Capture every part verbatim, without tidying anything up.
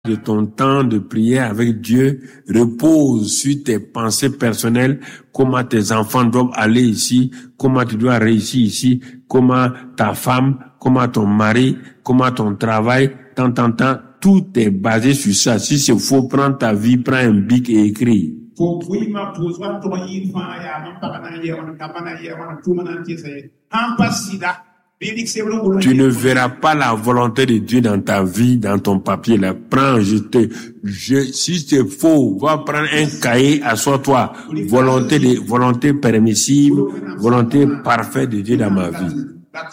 de ton temps de prière avec Dieu repose sur tes pensées personnelles, comment tes enfants doivent aller ici, comment tu dois réussir ici, comment ta femme, comment ton mari, comment ton travail, tant, tant, tant, tout est basé sur ça. Si c'est faux, prends ta vie, prends un bic et écris. Tu ne verras pas la volonté de Dieu dans ta vie, dans ton papier. Là, prends, je te, je, si c'est faux, va prendre un cahier, assois-toi. Volonté de, volonté permissive, volonté parfaite de Dieu dans ma vie.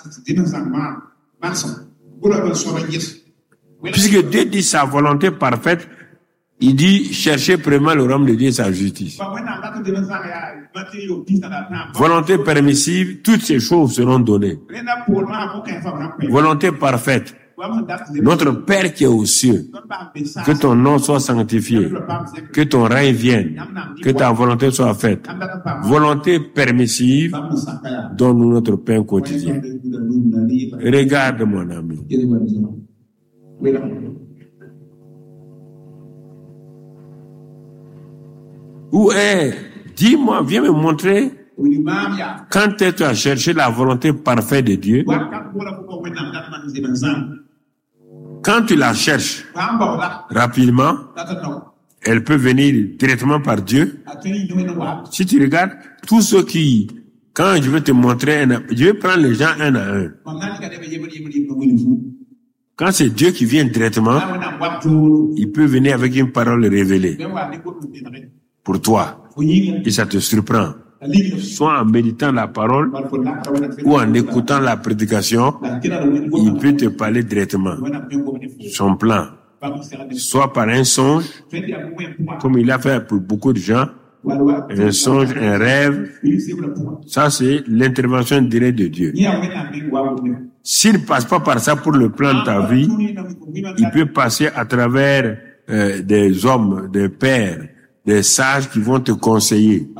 Puisque Dieu dit sa volonté parfaite, il dit cherchez premièrement le royaume de Dieu et sa justice. Volonté permissive, toutes ces choses seront données. Volonté parfaite, notre Père qui est aux cieux, que ton nom soit sanctifié, que ton règne vienne, que ta volonté soit faite. Volonté permissive, donne-nous notre pain quotidien. Regarde mon ami. Où est? Dis-moi, viens me montrer quand est-ce que tu as cherché la volonté parfaite de Dieu. Quand tu la cherches rapidement, elle peut venir directement par Dieu. Si tu regardes, tous ceux qui, quand je vais te montrer, un, je vais prendre les gens un à un. Quand c'est Dieu qui vient directement, il peut venir avec une parole révélée pour toi. Et ça te surprend. Soit en méditant la parole ou en écoutant la prédication, il peut te parler directement. Son plan. Soit par un songe, comme il a fait pour beaucoup de gens, un songe, un rêve. Ça, c'est l'intervention directe de Dieu. S'il ne passe pas par ça pour le plan de ta vie, il peut passer à travers euh, des hommes, des pères, des sages qui vont te conseiller.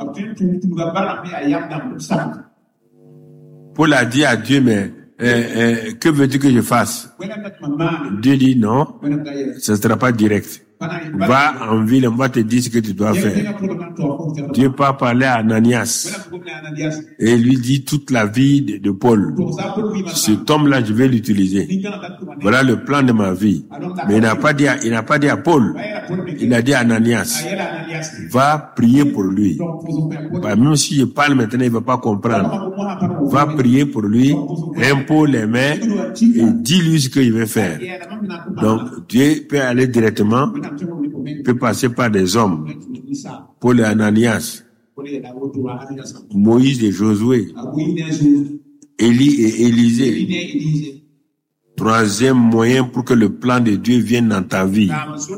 Paul a dit à Dieu, mais euh, euh, que veux-tu que je fasse? Dieu dit non, ce ne sera pas direct. Va en ville, on va te dire ce que tu dois faire. Dieu pas parlé à Ananias et lui dit toute la vie de, de Paul. Cet homme-là, je vais l'utiliser. Voilà le plan de ma vie. Mais il n'a pas dit, à, il n'a pas dit à Paul. Il a dit à Ananias, va prier pour lui. Bah, même si je parle maintenant, il va pas comprendre. Va prier pour lui, impose les mains et dis-lui ce qu'il veut faire. Donc Dieu peut aller directement. Il peut passer par des hommes. Paul et Ananias, Moïse et Josué, Élie et Élisée. Troisième moyen pour que le plan de Dieu vienne dans ta vie,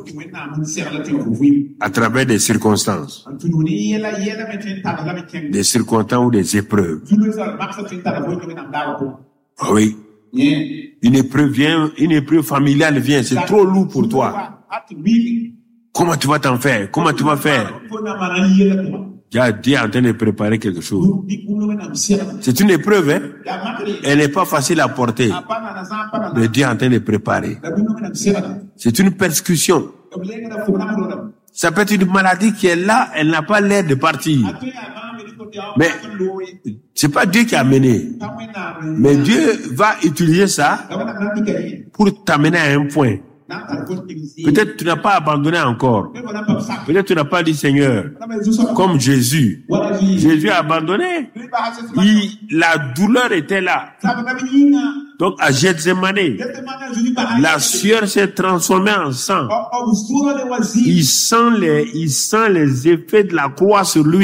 à travers des circonstances. Des circonstances ou des épreuves. Oui. Une épreuve vient, une épreuve familiale vient, c'est trop lourd pour toi. Comment tu vas t'en faire? Comment tu vas faire? Dieu est en train de préparer quelque chose. C'est une épreuve, hein? Elle n'est pas facile à porter. Mais Dieu est en train de préparer. C'est une persécution. Ça peut être une maladie qui est là, elle n'a pas l'air de partir. Mais c'est pas Dieu qui a mené. Mais Dieu va utiliser ça pour t'amener à un point. Peut-être tu n'as pas abandonné encore. Peut-être tu n'as pas dit Seigneur, comme Jésus. Jésus a abandonné. Il, la douleur était là. Donc à Gethsemane, la sueur s'est transformée en sang. Il sent les, il sent les effets de la croix sur lui.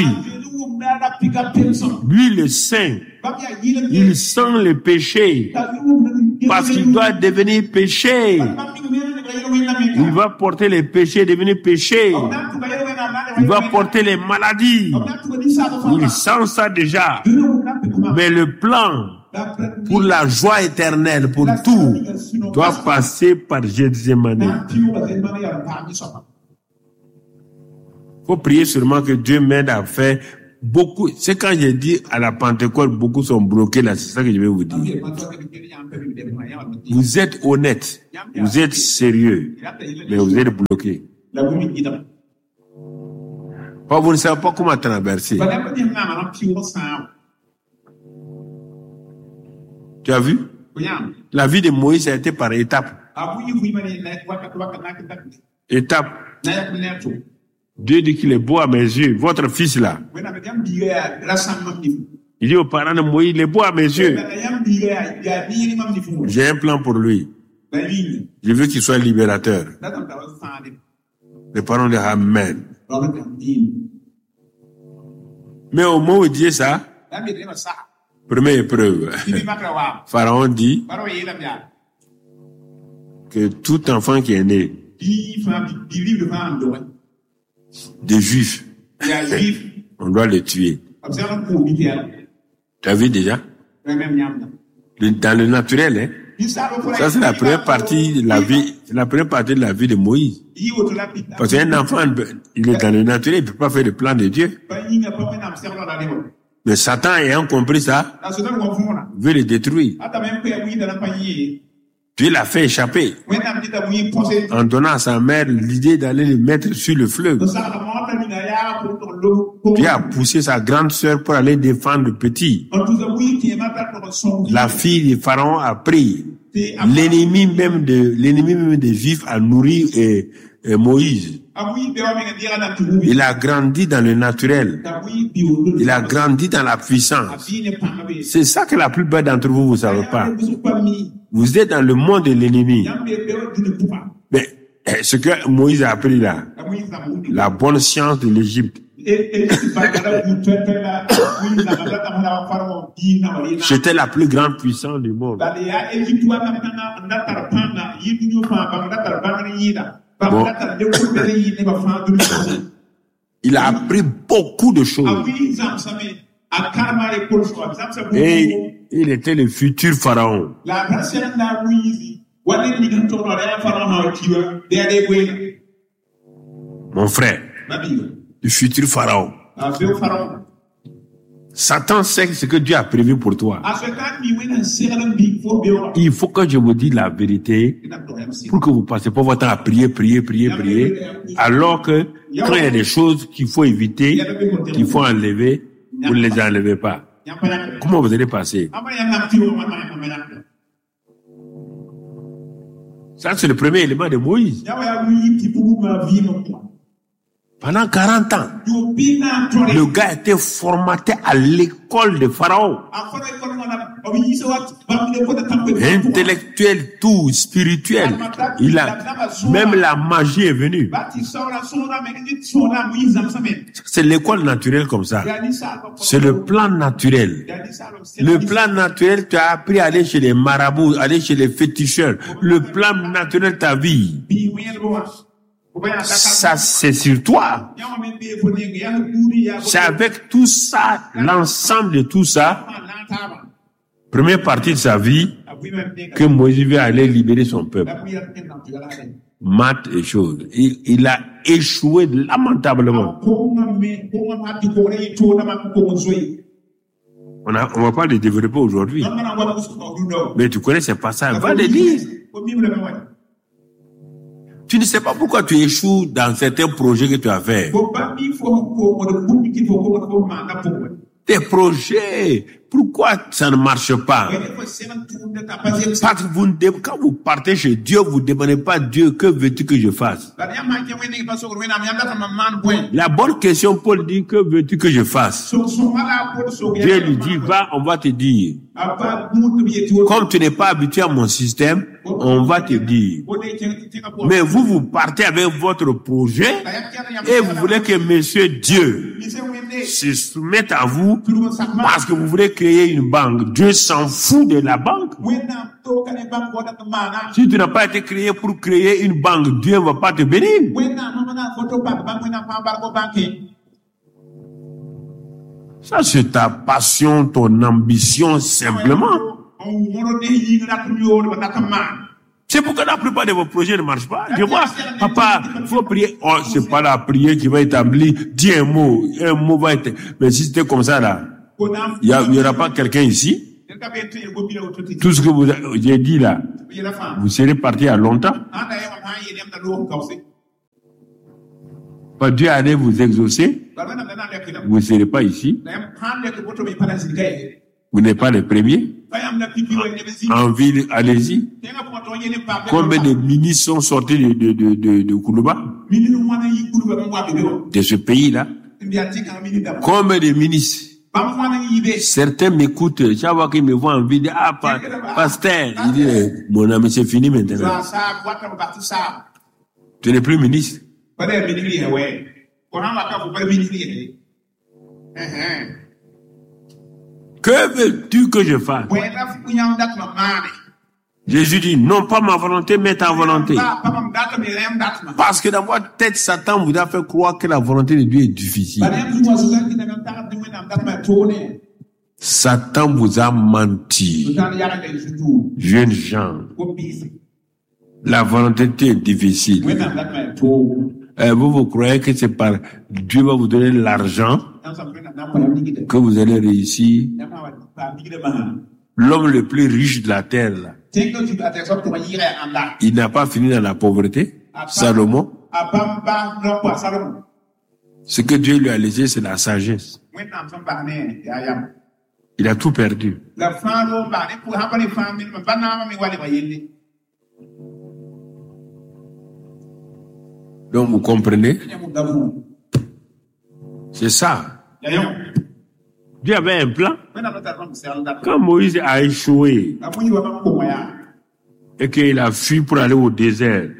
Lui le saint, il sent le péché parce qu'il doit devenir péché. Il va porter les péchés, devenir péché. Il va porter les maladies. Il sent ça déjà. Mais le plan pour la joie éternelle, pour tout, doit passer par Gethsemane. Il faut prier seulement que Dieu m'aide à faire beaucoup, c'est quand j'ai dit à la Pentecôte, beaucoup sont bloqués là, c'est ça que je vais vous dire. Vous êtes honnête, vous êtes sérieux, mais vous êtes bloqués. Vous ne savez pas comment traverser. Tu as vu? La vie de Moïse a été par étapes. Étape. Dieu dit qu'il est beau à mes yeux. Votre fils là. Il dit aux parents de Moïse, il est beau à mes yeux. J'ai un plan pour lui. Je veux qu'il soit libérateur. Les parents disent Amen. Mais au moment où il dit ça, première épreuve, Pharaon dit que tout enfant qui est né des Juifs, on doit le tuer. Tu as vu déjà? Dans le naturel, hein? Ça c'est la première partie de la vie, c'est la première partie de la vie de Moïse. Parce qu'un enfant, il est dans le naturel, il ne peut pas faire le plan de Dieu. Mais Satan ayant compris ça, veut le détruire. Dieu l'a fait échapper en donnant à sa mère l'idée d'aller le mettre sur le fleuve. Dieu a poussé sa grande sœur pour aller défendre le petit. La fille de Pharaon a pris. L'ennemi même de l'ennemi même des Juifs a nourri et, et Moïse. Il a grandi dans le naturel. Il a grandi dans la puissance. C'est ça que la plupart d'entre vous, vous ne savez pas. Vous êtes dans le monde de l'ennemi. Mais ce que Moïse a appris là, la bonne science de l'Égypte, j'étais la plus grande puissance du monde. Bon. Il a appris beaucoup de choses. Et il était le futur pharaon. Mon frère, le futur pharaon. Satan sait ce que Dieu a prévu pour toi. Il faut que je vous dise la vérité pour que vous ne passez pas votre temps à prier, prier, prier, prier. Alors que quand il y a des choses qu'il faut éviter, qu'il faut enlever, vous ne les enlevez pas. Comment vous allez passer? Ça, c'est le premier élément de Moïse. Pendant quarante ans, le gars était formaté à l'école de Pharaon. Intellectuel, tout, spirituel. Il a, même la magie est venue. C'est l'école naturelle comme ça. C'est le plan naturel. Le plan naturel, tu as appris à aller chez les marabouts, aller chez les féticheurs. Le plan naturel, ta vie. Ça, c'est sur toi. C'est avec tout ça, l'ensemble de tout ça, première partie de sa vie, que Moïse veut aller libérer son peuple. Maths et choses. Il, il a échoué lamentablement. On a, on va pas le développer aujourd'hui. Mais tu connais ces passages. Va les lire. Tu ne sais pas pourquoi tu échoues dans certains projets que tu as fait. Tes projets, pourquoi ça ne marche pas? Parce que vous ne, quand vous partez chez Dieu, vous ne demandez pas Dieu, que veux-tu que je fasse? La bonne question, Paul dit, que veux-tu que je fasse? Dieu lui dit, va, on va te dire. Comme tu n'es pas habitué à mon système, on va te dire. Mais vous, vous partez avec votre projet et vous voulez que Monsieur Dieu se soumette à vous parce que vous voulez créer une banque. Dieu s'en fout de la banque. Si tu n'as pas été créé pour créer une banque, Dieu ne va pas te bénir. Ça, c'est ta passion, ton ambition, simplement. C'est pourquoi la plupart de vos projets ne marchent pas. Je vois, papa, faut prier. Oh, c'est pas la prière qui va établir. Dis un mot, un mot va être. Mais si c'était comme ça là, il y, y aura pas quelqu'un ici. Tout ce que vous j'ai dit là, vous serez parti à longtemps. Pas Dieu allait vous exaucer. Vous ne serez pas ici. Vous n'êtes pas les premiers. En ville, allez-y. Combien de ministres sont sortis de, de, de, de, de Koulouba? De ce pays-là? Combien de ministres? Certains m'écoutent, chaque fois qu'ils me voient en vidéo, ah, pasteur, il dit, mon ami, c'est fini maintenant. Tu n'es plus ministre. Que veux-tu que je fasse? Jésus dit, non pas ma volonté, mais ta volonté. Parce que dans votre tête, Satan vous a fait croire que la volonté de Dieu est difficile. Satan vous a menti. Jeunes gens, la volonté de Dieu est difficile. Euh, vous, vous croyez que c'est par Dieu va vous donner l'argent que vous allez réussir? L'homme le plus riche de la terre, là, il n'a pas fini dans la pauvreté. Salomon. Ce que Dieu lui a laissé, c'est la sagesse. Il a tout perdu. Donc vous comprenez? C'est ça. Dieu avait un plan. Quand Moïse a échoué et qu'il a fui pour aller au désert,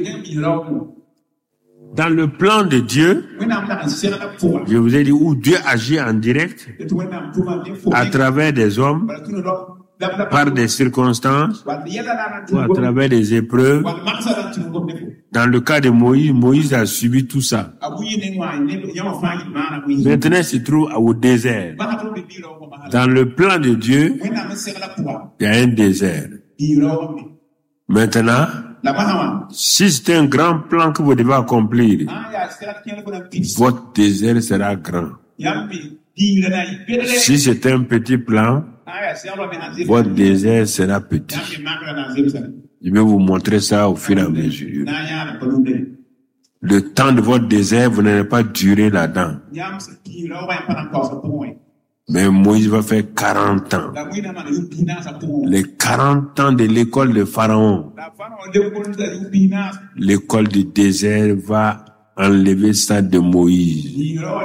dans le plan de Dieu, je vous ai dit où Dieu agit en direct à travers des hommes, par des circonstances, ou à travers des épreuves. Dans le cas de Moïse, Moïse a subi tout ça. Maintenant, il se trouve au désert. Dans le plan de Dieu, il y a un désert. Maintenant, si c'est un grand plan que vous devez accomplir, votre désert sera grand. Si c'est un petit plan, votre désert sera petit. Je vais vous montrer ça au fur et à mesure. Le temps de votre désert, vous n'allez pas durer là-dedans. Mais Moïse va faire quarante ans. Les quarante ans de l'école de Pharaon. L'école du désert va enlever ça de Moïse.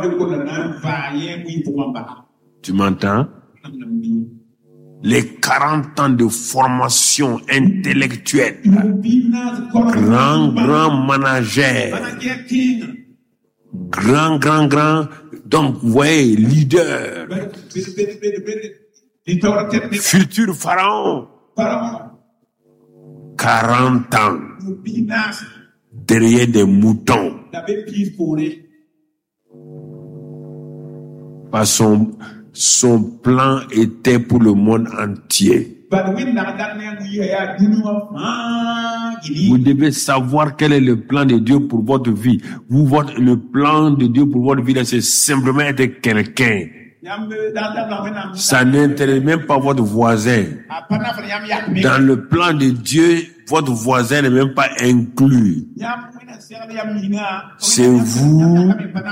Tu m'entends? Les quarante ans de formation intellectuelle, grand, grand manager, grand, grand, grand, donc, vous voyez, leader, futur pharaon, quarante ans, derrière des moutons, par son, son plan était pour le monde entier. Vous devez savoir quel est le plan de Dieu pour votre vie. Vous, votre, le plan de Dieu pour votre vie, c'est simplement être quelqu'un. Ça n'intéresse même pas votre voisin. Dans le plan de Dieu, votre voisin n'est même pas inclus. C'est vous,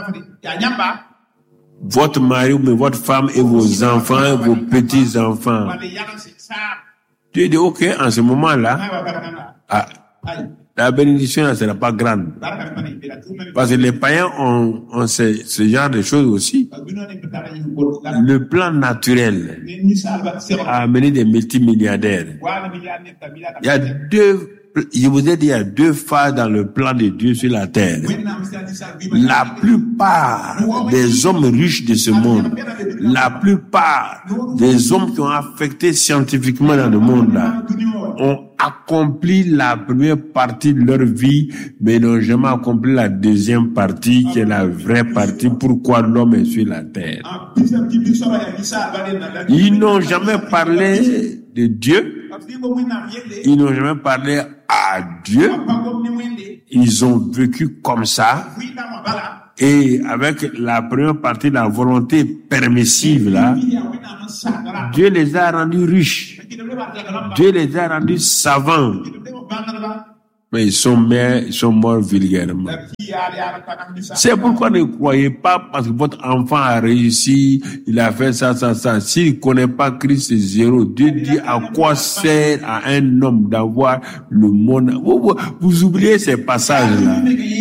votre mari ou votre femme et vos enfants et vos petits-enfants. Tu dis, ok, en ce moment-là, ah, la bénédiction ne sera pas grande. Parce que les païens ont, ont ce, ce genre de choses aussi. Le plan naturel a amené des multimilliardaires. Il y a deux, je vous ai dit, il y a deux phases dans le plan de Dieu sur la terre. La plupart des hommes riches de ce monde, la plupart des hommes qui ont affecté scientifiquement dans le monde là, ont accompli la première partie de leur vie, mais n'ont jamais accompli la deuxième partie, qui est la vraie partie, pourquoi l'homme est sur la terre. Ils n'ont jamais parlé de Dieu, Ils n'ont jamais parlé à Dieu. Ils ont vécu comme ça. Et avec la première partie de la volonté permissive, là, Dieu les a rendus riches. Dieu les a rendus savants. Mais ils sont morts, ils sont morts vulgairement. C'est pourquoi ne croyez pas parce que votre enfant a réussi, il a fait ça, ça, ça. S'il ne connaît pas Christ, c'est zéro. Dieu dit à quoi sert à un homme d'avoir le monde. Vous, vous, vous oubliez ces passages-là.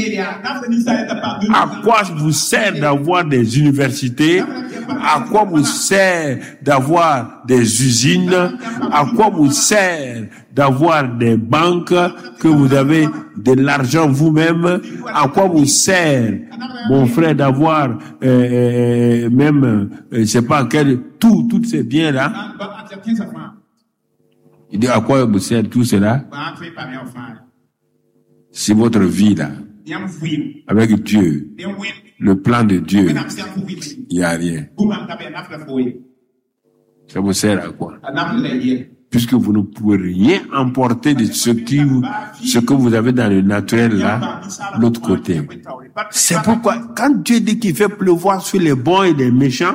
À quoi vous sert d'avoir des universités? À quoi vous sert d'avoir des usines? À quoi vous sert d'avoir des banques, que vous avez de l'argent vous-même? À quoi vous sert, mon frère, d'avoir euh, même, euh, je sais pas quel, tout, tous ces biens-là? Il dit à quoi vous sert tout cela? C'est votre vie là, avec Dieu, le plan de Dieu. Il n'y a rien. Ça vous sert à quoi? Puisque vous ne pouvez rien emporter de ce qui vous, ce que vous avez dans le naturel là, l'autre côté. C'est pourquoi, quand Dieu dit qu'il fait pleuvoir sur les bons et les méchants,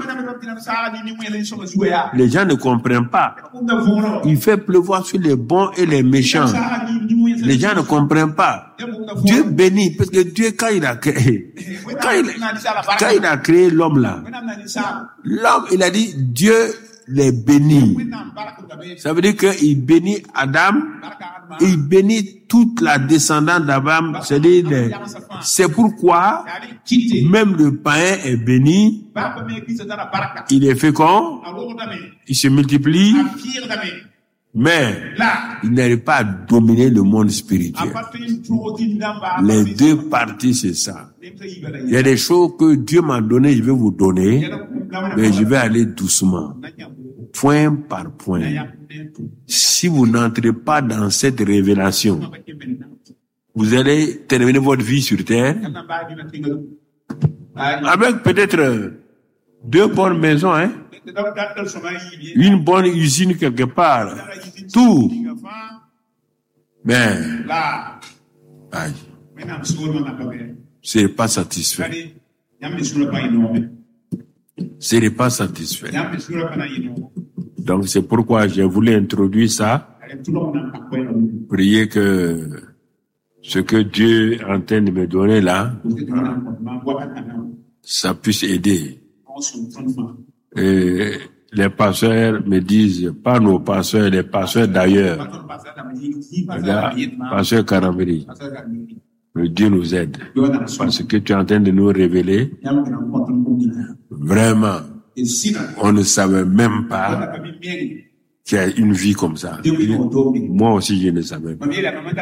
les gens ne comprennent pas. Il fait pleuvoir sur les bons et les méchants. Les gens ne comprennent pas. Dieu bénit, parce que Dieu, quand il a créé, quand il, quand il a créé l'homme là, l'homme, il a dit, Dieu les bénit. Ça veut dire qu'il bénit Adam, il bénit toute la descendance d'Adam. C'est-à-dire, c'est pourquoi même le païen est béni. Il est fécond, il se multiplie, mais il n'arrive pas à dominer le monde spirituel. Les deux parties, c'est ça. Il y a des choses que Dieu m'a donné, je vais vous donner, mais je vais aller doucement, point par point. Si vous n'entrez pas dans cette révélation, vous allez terminer votre vie sur terre avec peut-être deux bonnes maisons, hein, une bonne usine quelque part, tout. Mais, aïe, c'est pas satisfait. C'est pas satisfait. Donc c'est pourquoi j'ai voulu introduire ça. Prier que ce que Dieu est en train de me donner là, ça puisse aider. Et les pasteurs me disent, pas nos pasteurs, les pasteurs d'ailleurs. Là, pasteur Karambiri, que Dieu nous aide. Parce que tu es en train de nous révéler. Vraiment, on ne savait même pas qu'il y a une vie comme ça. Moi aussi, je ne savais pas.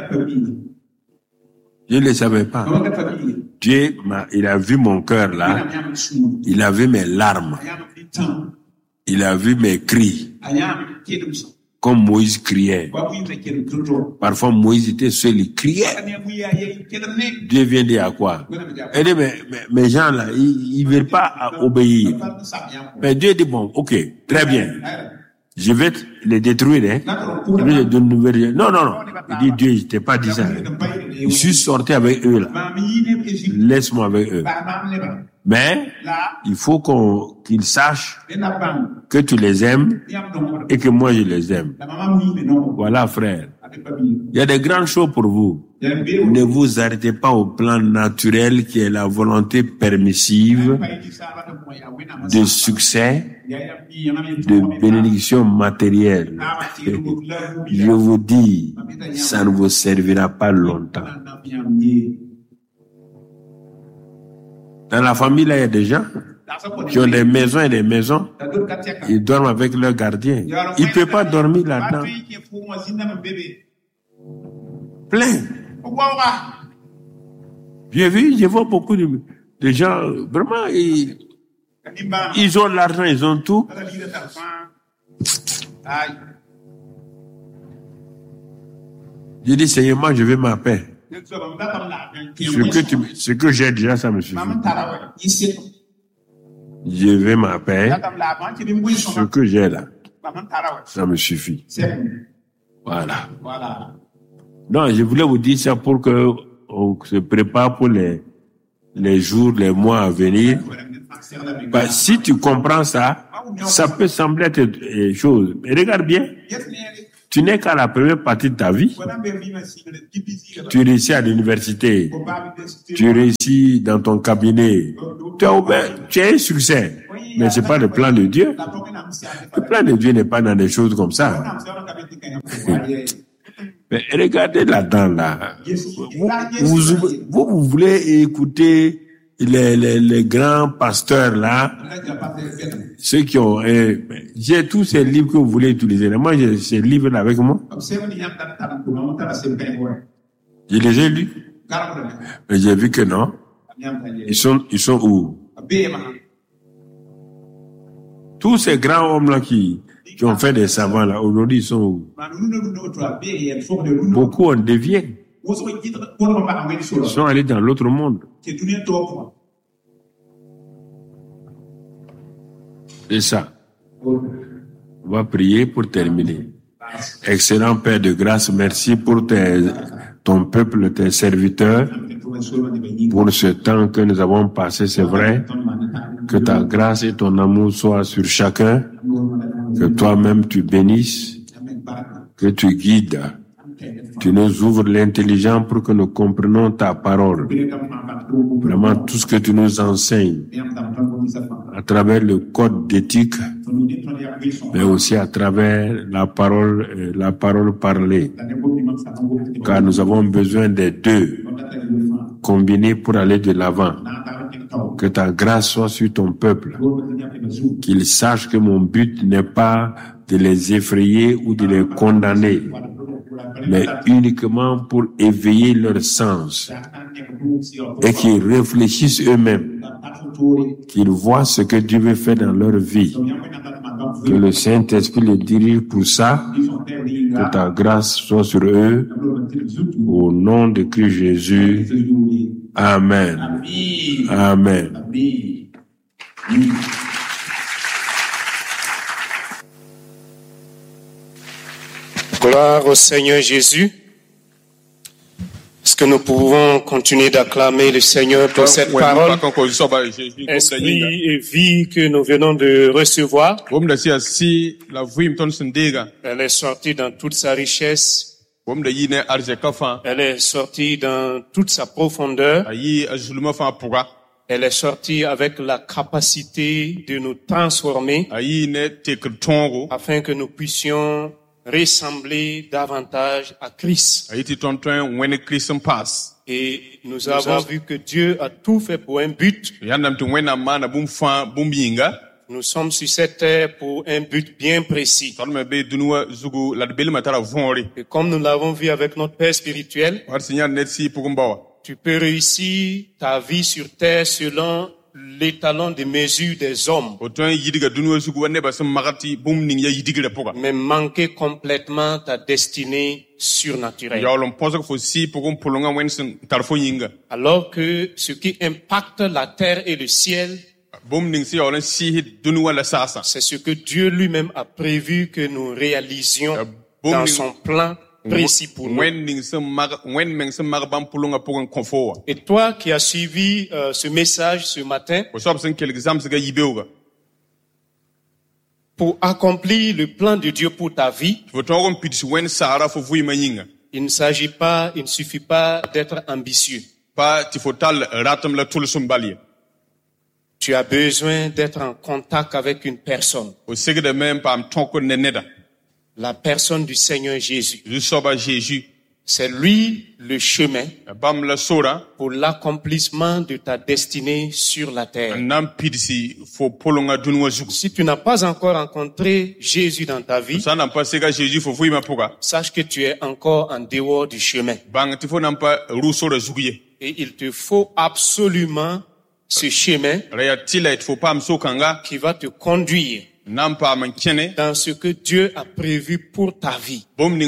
Je ne le savais pas. Dieu m'a, il a vu mon cœur là. Il a vu mes larmes. Il a vu mes cris. Comme Moïse criait. Parfois, Moïse était seul, il criait. Dieu vient dire à quoi? Il dit, mais, mais, mes gens là, ils, ils veulent pas obéir. Mais Dieu dit, bon, ok, très bien. Je vais les détruire, hein. Je vais de nouvelles... Non, non, non. Il dit, Dieu, je t'ai pas dit ça. Je suis sorti avec eux, là. Laisse-moi avec eux. Mais, il faut qu'on, qu'ils sachent que tu les aimes et que moi je les aime. Voilà, frère. Il y a des grandes choses pour vous. Ne vous arrêtez pas au plan naturel qui est la volonté permissive de succès, de bénédiction matérielle. Je vous dis, ça ne vous servira pas longtemps. Dans la famille, là, il y a des gens qui ont des maisons et des maisons. Ils dorment avec leurs gardiens. Ils ne peuvent pas dormir là-dedans. Plein. J'ai vu, je vois beaucoup de, de gens, vraiment, ils, ils ont l'argent, ils ont tout. J'ai dit, Seigneur, moi, je veux ma paix. Ce que, tu, ce que j'ai déjà, ça me suffit. Je veux ma paix. Ce que j'ai là, ça me suffit. Voilà. Voilà. Non, je voulais vous dire ça pour que on se prépare pour les, les jours, les mois à venir. Bah, si tu comprends ça, ça peut sembler être une chose. Mais regarde bien. Tu n'es qu'à la première partie de ta vie. Tu réussis à l'université. Tu réussis dans ton cabinet. Tu as, ouvert, tu as un succès. Mais c'est pas le plan de Dieu. Le plan de Dieu n'est pas dans des choses comme ça. Mais regardez là-dedans, là. Vous, vous, vous, vous voulez écouter les, les, les grands pasteurs, là. Ceux qui ont, eh, j'ai tous ces livres que vous voulez utiliser. Moi, j'ai ces livres-là avec moi. Je les ai lus. Mais j'ai vu que non. Ils sont, ils sont où? Tous ces grands hommes-là qui, qui ont fait des savants, là, aujourd'hui, ils sont où? Beaucoup ont dévié. Ils sont allés dans l'autre monde. C'est ça. On va prier pour terminer. Excellent Père de grâce, merci pour tes, ton peuple, tes serviteurs, pour ce temps que nous avons passé, c'est vrai. Que ta grâce et ton amour soient sur chacun. Que toi-même tu bénisses. Que tu guides. Tu nous ouvres l'intelligence pour que nous comprenions ta parole. Vraiment tout ce que tu nous enseignes à travers le code d'éthique, mais aussi à travers la parole, la parole parlée. Car nous avons besoin des deux combinés pour aller de l'avant. Que ta grâce soit sur ton peuple. Qu'ils sachent que mon but n'est pas de les effrayer ou de les condamner, mais uniquement pour éveiller leur sens et qu'ils réfléchissent eux-mêmes, qu'ils voient ce que Dieu veut faire dans leur vie, que le Saint-Esprit les dirige pour ça, que ta grâce soit sur eux, au nom de Christ Jésus. Amen. Amen. Gloire au Seigneur Jésus. Est-ce que nous pouvons continuer d'acclamer le Seigneur pour cette parole, esprit et vie que nous venons de recevoir? Elle est sortie dans toute sa richesse. Elle est sortie dans toute sa profondeur. Elle est sortie avec la capacité de nous transformer afin que nous puissions ressembler davantage à Christ. Et nous avons vu que Dieu a tout fait pour un but. Nous sommes sur cette terre pour un but bien précis. Et comme nous l'avons vu avec notre Père spirituel, tu peux réussir ta vie sur terre selon l'étalon de mesure des hommes, mais manquer complètement ta destinée surnaturelle. Alors que ce qui impacte la terre et le ciel, c'est ce que Dieu lui-même a prévu que nous réalisions dans son plan précis pour nous. Et toi qui as suivi euh, ce message ce matin, pour accomplir le plan de Dieu pour ta vie, il ne s'agit pas, il ne suffit pas d'être ambitieux. Tu as besoin d'être en contact avec une personne. La personne du Seigneur Jésus. C'est lui le chemin pour l'accomplissement de ta destinée sur la terre. Si tu n'as pas encore rencontré Jésus dans ta vie, sache que tu es encore en dehors du chemin. Et il te faut absolument ce chemin qui va te conduire dans ce que Dieu a prévu pour ta vie.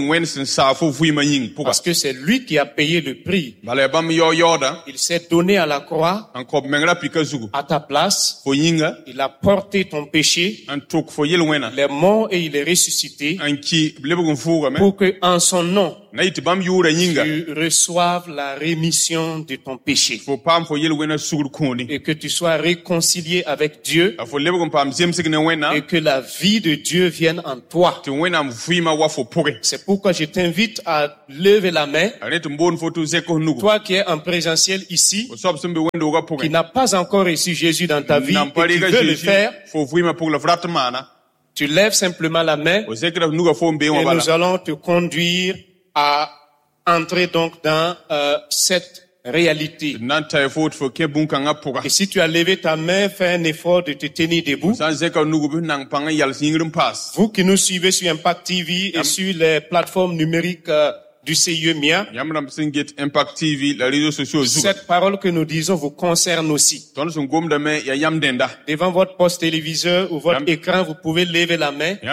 Parce que c'est lui qui a payé le prix. Il s'est donné à la croix à ta place. Il a porté ton péché. Il est mort et il est ressuscité pour que en son nom tu reçoives la rémission de ton péché et que tu sois réconcilié avec Dieu et que la vie de Dieu vienne en toi. C'est pourquoi je t'invite à lever la main. Toi qui es en présentiel ici, qui n'a pas encore reçu Jésus dans ta vie et qui veut le faire, tu lèves simplement la main et nous allons te conduire à entrer donc dans euh, cette réalité. Et si tu as levé ta main, fais un effort de te tenir debout. Vous qui nous suivez sur Impact T V et sur les plateformes numériques euh, du C I E M I A, cette parole que nous disons vous concerne aussi. Devant votre poste téléviseur ou votre écran, vous pouvez lever la main et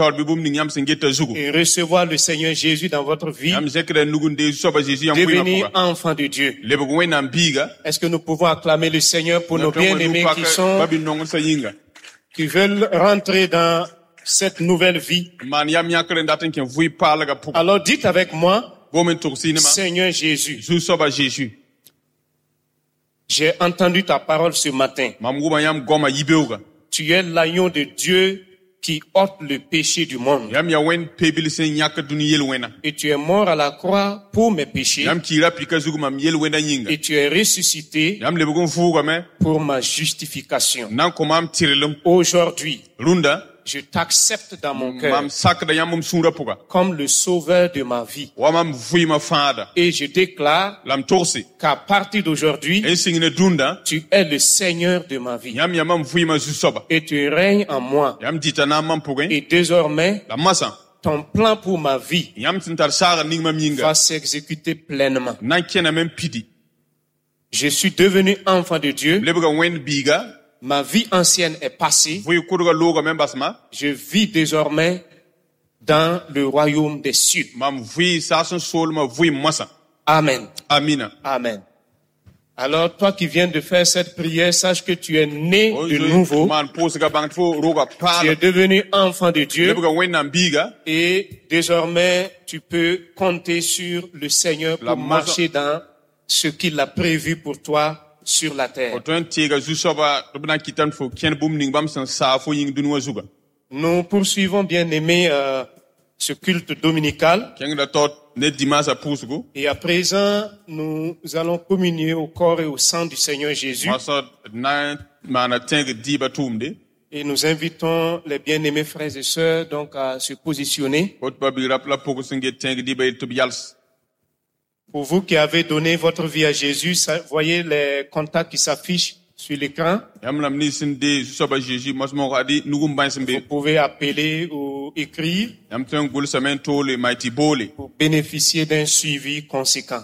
recevoir le Seigneur Jésus dans votre vie, devenir enfant de Dieu. Est-ce que nous pouvons acclamer le Seigneur pour nos bien-aimés qui sont, qui veulent rentrer dans cette nouvelle vie? Alors dites avec moi, Seigneur Jésus, j'ai entendu ta parole ce matin. Tu es l'agneau de Dieu qui ôte le péché du monde. Et tu es mort à la croix pour mes péchés. Et tu es ressuscité pour ma justification. Aujourd'hui, je t'accepte dans mon cœur comme le sauveur de ma vie. Et je déclare qu'à partir d'aujourd'hui, tu es le Seigneur de ma vie. Et tu règnes en moi. Et désormais, ton plan pour ma vie va s'exécuter pleinement. Je suis devenu enfant de Dieu. Ma vie ancienne est passée. Je vis désormais dans le royaume des cieux. Amen. Amen. Alors, toi qui viens de faire cette prière, sache que tu es né de nouveau. Tu es devenu enfant de Dieu. Et désormais, tu peux compter sur le Seigneur pour marcher dans ce qu'il a prévu pour toi sur la terre. Nous poursuivons, bien aimé, euh, ce culte dominical. Et à présent, nous allons communier au corps et au sang du Seigneur Jésus. Et nous invitons les bien-aimés frères et sœurs donc à se positionner. Pour vous qui avez donné votre vie à Jésus, voyez les contacts qui s'affichent sur l'écran. Vous pouvez appeler ou écrire pour bénéficier d'un suivi conséquent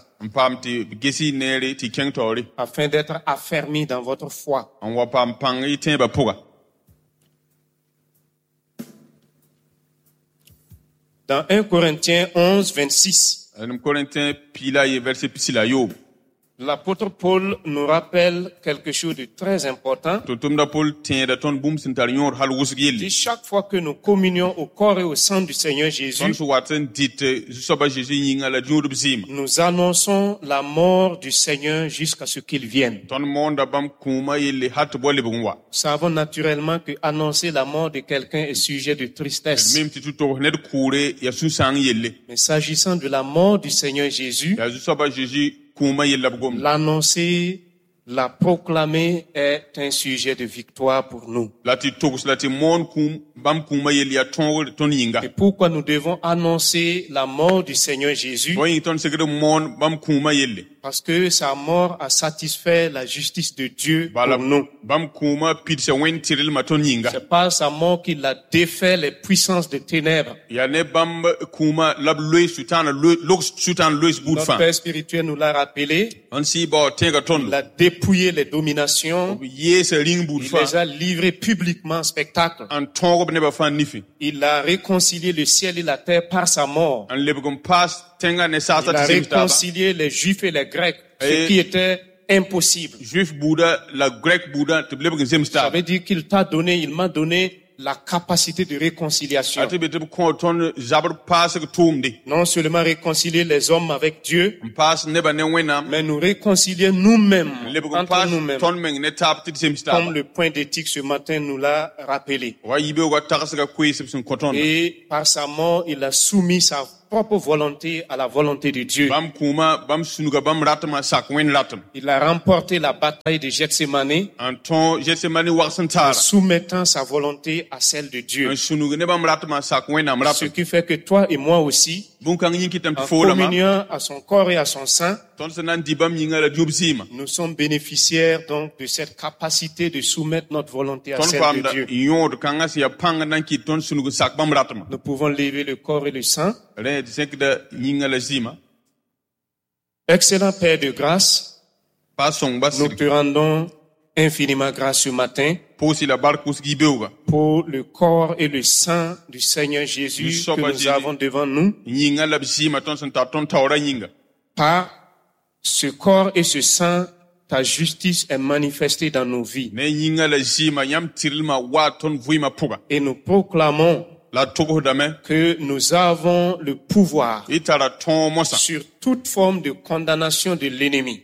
afin d'être affermi dans votre foi. Dans un Corinthiens onze, vingt-six, l'apôtre Paul nous rappelle quelque chose de très important. Et chaque fois que nous communions au corps et au sang du Seigneur Jésus, nous annonçons la mort du Seigneur jusqu'à ce qu'il vienne. Nous savons naturellement que annoncer la mort de quelqu'un est sujet de tristesse. Mais s'agissant de la mort du Seigneur Jésus, l'annoncer, la proclamer est un sujet de victoire pour nous. Et pourquoi nous devons annoncer la mort du Seigneur Jésus? Parce que sa mort a satisfait la justice de Dieu pour nous. C'est par sa mort qu'il a défait les puissances des ténèbres. Notre Père spirituel nous l'a rappelé. Il a dépouillé les dominations. Il les a livrées publiquement en spectacle. Il a réconcilié le ciel et la terre par sa mort. Il a réconcilié les Juifs et les Grecs, ce qui était impossible. Ça veut dire qu'il t'a donné, il m'a donné la capacité de réconciliation. Non seulement réconcilier les hommes avec Dieu, mais nous réconcilier nous-mêmes, entre nous-mêmes, comme le point d'éthique ce matin nous l'a rappelé. Et par sa mort, il a soumis sa propre volonté à la volonté de Dieu. Il a remporté la bataille de Gethsemane en soumettant sa volonté à celle de Dieu. Ce qui fait que toi et moi aussi, en communiant à son corps et à son sein, nous sommes bénéficiaires donc de cette capacité de soumettre notre volonté à celle de Dieu. Nous pouvons lever le corps et le sein. Excellent Père de grâce, nous te rendons infiniment grâce ce matin pour le corps et le sang du Seigneur Jésus que nous avons devant nous. Par ce corps et ce sang, ta justice est manifestée dans nos vies. Et nous proclamons que nous avons le pouvoir sur toute forme de condamnation de l'ennemi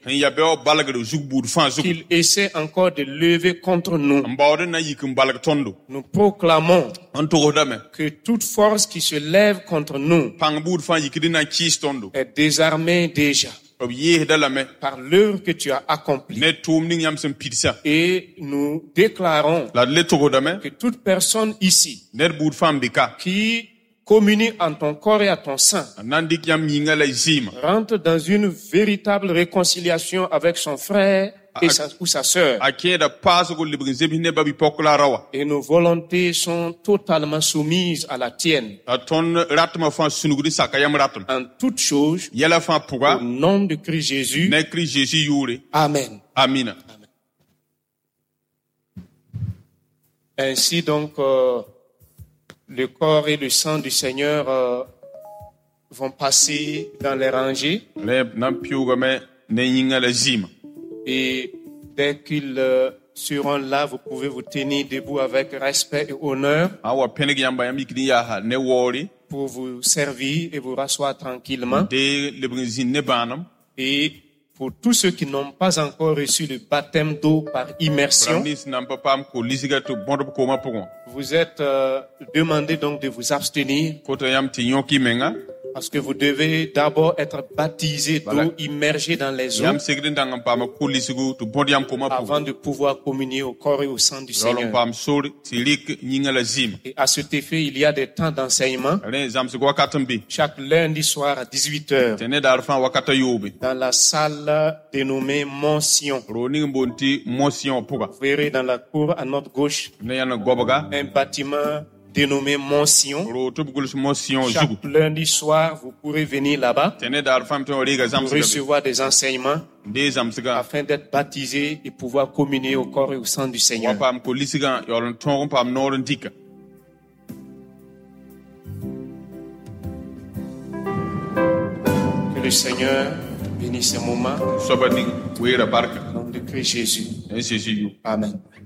qu'il essaie encore de lever contre nous. Nous proclamons que toute force qui se lève contre nous est désarmée déjà par l'œuvre que tu as accomplie. Et nous déclarons que toute personne ici qui communie en ton corps et à ton sein rentre dans une véritable réconciliation avec son frère et sa, ou sa sœur. Et nos volontés sont totalement soumises à la tienne. En toutes choses, au nom de Christ Jésus. Amen. Amen. Ainsi donc, euh, le corps et le sang du Seigneur euh, vont passer dans les rangées. Et dès qu'ils euh, seront là, vous pouvez vous tenir debout avec respect et honneur pour vous servir et vous rasseoir tranquillement. Et pour tous ceux qui n'ont pas encore reçu le baptême d'eau par immersion, vous êtes euh, demandé donc de vous abstenir parce que vous devez d'abord être baptisé d'eau immergé dans les eaux avant de pouvoir communier au corps et au sang du Seigneur. Et à cet effet, il y a des temps d'enseignement chaque lundi soir à dix-huit heures dans la salle dénommée Montsion. Vous verrez dans la cour à notre gauche un bâtiment dénommé Montsion. Chaque lundi soir, vous pourrez venir là-bas pour recevoir des enseignements afin d'être baptisé et pouvoir communier au corps et au sang du Seigneur. Que le Seigneur bénisse ce moment. Au nom de Christ Jésus. Amen.